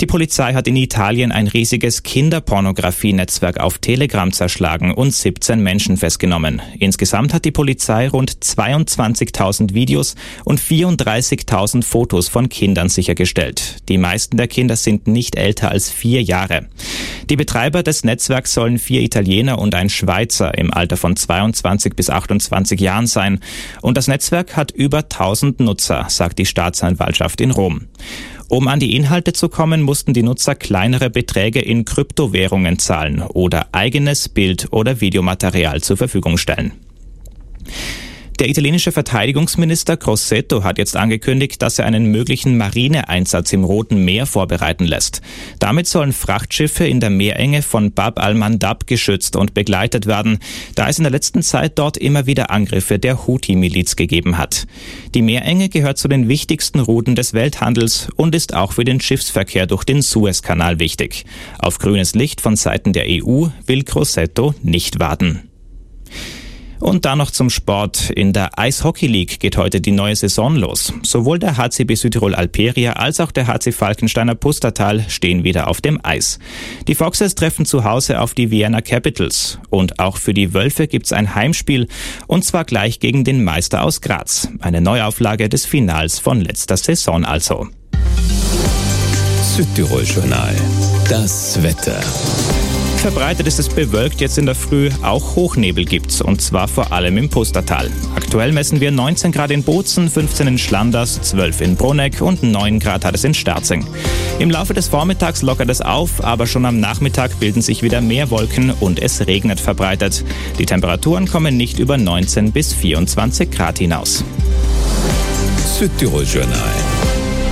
Die Polizei hat in Italien ein riesiges Kinderpornografie-Netzwerk auf Telegram zerschlagen und 17 Menschen festgenommen. Insgesamt hat die Polizei rund 22.000 Videos und 34.000 Fotos von Kindern sichergestellt. Die meisten der Kinder sind nicht älter als 4 Jahre. Die Betreiber des Netzwerks sollen 4 Italiener und ein Schweizer im Alter von 22 bis 28 Jahren sein. Und das Netzwerk hat über 1000 Nutzer, sagt die Staatsanwaltschaft in Rom. Um an die Inhalte zu kommen, mussten die Nutzer kleinere Beträge in Kryptowährungen zahlen oder eigenes Bild- oder Videomaterial zur Verfügung stellen. Der italienische Verteidigungsminister Crosetto hat jetzt angekündigt, dass er einen möglichen Marineeinsatz im Roten Meer vorbereiten lässt. Damit sollen Frachtschiffe in der Meerenge von Bab al-Mandab geschützt und begleitet werden, da es in der letzten Zeit dort immer wieder Angriffe der Houthi-Miliz gegeben hat. Die Meerenge gehört zu den wichtigsten Routen des Welthandels und ist auch für den Schiffsverkehr durch den Suezkanal wichtig. Auf grünes Licht von Seiten der EU will Crosetto nicht warten. Und dann noch zum Sport. In der Eishockey League geht heute die neue Saison los. Sowohl der HCB Südtirol Alperia als auch der HC Falkensteiner Pustertal stehen wieder auf dem Eis. Die Foxes treffen zu Hause auf die Vienna Capitals. Und auch für die Wölfe gibt's ein Heimspiel, und zwar gleich gegen den Meister aus Graz. Eine Neuauflage des Finals von letzter Saison also. Südtirol Journal. Das Wetter. Verbreitet ist es bewölkt jetzt in der Früh, auch Hochnebel gibt's, und zwar vor allem im Pustertal. Aktuell messen wir 19 Grad in Bozen, 15 in Schlanders, 12 in Bruneck und 9 Grad hat es in Sterzing. Im Laufe des Vormittags lockert es auf, aber schon am Nachmittag bilden sich wieder mehr Wolken und es regnet verbreitet. Die Temperaturen kommen nicht über 19 bis 24 Grad hinaus. Südtirol Journal.